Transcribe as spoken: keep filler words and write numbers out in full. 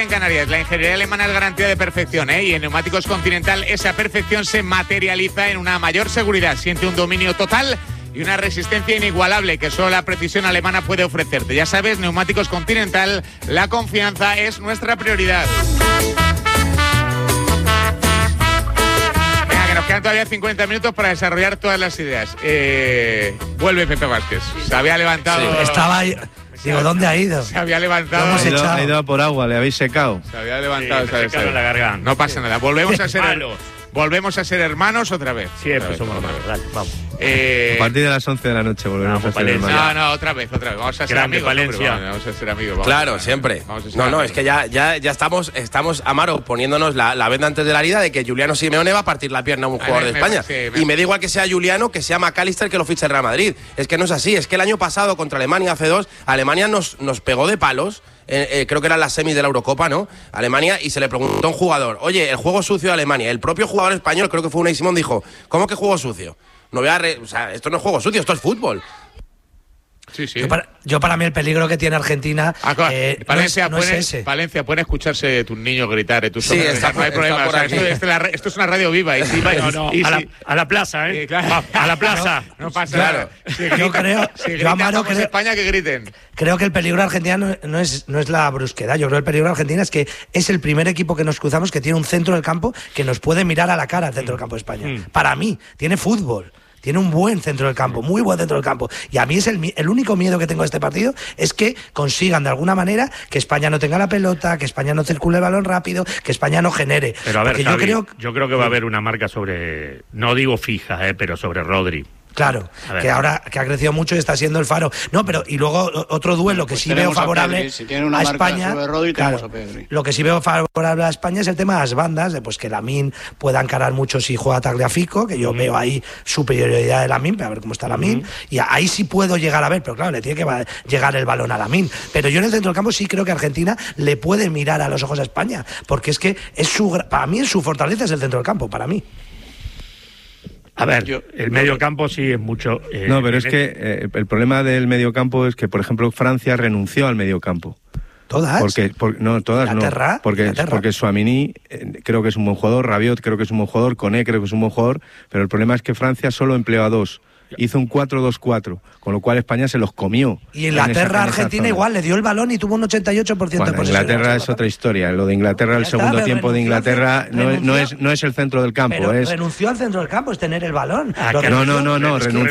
En Canarias, la ingeniería alemana es garantía de perfección, ¿eh? Y en Neumáticos Continental esa perfección se materializa en una mayor seguridad. Siente un dominio total y una resistencia inigualable que solo la precisión alemana puede ofrecerte. Ya sabes, Neumáticos Continental, la confianza es nuestra prioridad. Venga, que nos quedan todavía cincuenta minutos para desarrollar todas las ideas. Eh, vuelve Pepe Vázquez. Se había levantado... Sí, estaba ahí... Digo, ¿dónde ha ido? Se había levantado. Ha ido, ha ido a por agua, le habéis secado. Se había levantado. Sí, me secaron la garganta. No pasa nada. Volvemos a ser volvemos a ser hermanos otra vez. Siempre vez, somos hermanos. Dale, vamos. Eh, a partir de las once de la noche volvemos vamos, a ser hermanos. No, no, otra vez, otra vez. Vamos a ser Grande amigos. Valencia. Hombre, vamos a ser amigos. Vamos Claro, a ser, siempre. Vamos a ser no, no, amigos. es que ya, ya, ya estamos, estamos, Amaro, poniéndonos la, la venda antes de la herida de que Juliano Simeone va a partir la pierna a un jugador me, de España. Me, sí, me, y me da igual que sea Juliano, que sea McAllister, que lo fiche el Real Madrid. Es que no es así. Es que el año pasado contra Alemania hace dos, Alemania nos, nos pegó de palos. Eh, eh, creo que eran las semis de la Eurocopa, ¿no? Alemania, y se le preguntó a un jugador, oye, el juego sucio de Alemania. El propio jugador español, creo que fue Unai Simón, dijo, ¿cómo que juego sucio? No voy a re... O sea, esto no es juego sucio, esto es fútbol. Sí, sí. Yo para, yo para mí el peligro que tiene Argentina eh, Valencia, no es, no puede, es ese. Valencia, pueden escucharse tus niños gritar, eh, tus sí, está, gritar, no hay problema. O sea, esto, esto, es la, esto es una radio viva. Y, y, no, no, y, a, y, la, a la plaza, ¿eh? Y, claro, a la plaza. No, no pasa claro. nada. Si grita, yo creo, si yo grita, Amaro, creo, España, que griten. Creo que el peligro argentino no, no, es, no es la brusquedad. Yo creo que el peligro argentino es que es el primer equipo que nos cruzamos que tiene un centro del campo que nos puede mirar a la cara al centro del campo de España. Mm. Para mí, tiene fútbol. Tiene un buen centro del campo, muy buen centro del campo. Y a mí es el, el único miedo que tengo de este partido es que consigan de alguna manera que España no tenga la pelota, que España no circule el balón rápido, que España no genere. Pero a ver, Javi, yo, creo... yo creo que va a haber una marca sobre, no digo fija, eh, pero sobre Rodri. Claro, que ahora que ha crecido mucho y está siendo el faro. No, pero y luego otro duelo que pues sí veo favorable a, Pedri, si tiene una a España. Rodri, claro, a lo que sí veo favorable a España es el tema de las bandas, de pues que Lamine pueda encarar mucho si juega Tagliafico, que yo mm. veo ahí superioridad de Lamine, para ver cómo está Lamine, mm. y ahí sí puedo llegar a ver, pero claro, le tiene que llegar el balón a Lamine. Pero yo en el centro del campo sí creo que Argentina le puede mirar a los ojos a España, porque es que es su, para mí su fortaleza es el centro del campo, para mí. A ver, yo, el medio campo sí es mucho... Eh, no, pero es el... que eh, el problema del medio campo es que, por ejemplo, Francia renunció al medio campo. ¿Todas? Porque, por, no, todas Inglaterra, no. Porque, Inglaterra. porque Tchouaméni eh, creo que es un buen jugador, Rabiot creo que es un buen jugador, Koné creo que es un buen jugador, pero el problema es que Francia solo empleó a dos. Hizo un cuatro dos cuatro, con lo cual España se los comió. Y Inglaterra, Argentina igual, le dio el balón y tuvo un ochenta y ocho por ciento bueno, de posesión. Inglaterra es otra historia. Lo de Inglaterra, el segundo está, tiempo de Inglaterra renunció, no, renunció, no, es, no es el centro del campo. Pero es... renunció al centro del campo, es tener el balón. Ah, no, no, no, no, renunció.